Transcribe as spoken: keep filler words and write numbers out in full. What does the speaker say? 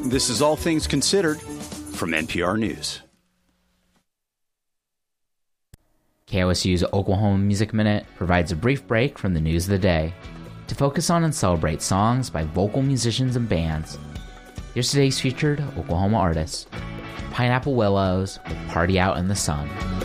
This is All Things Considered from N P R News. K O S U's Oklahoma Music Minute provides a brief break from the news of the day to focus on and celebrate songs by vocal musicians and bands. Here's today's featured Oklahoma artist, Pineapple Willows with Party Out in the Sun.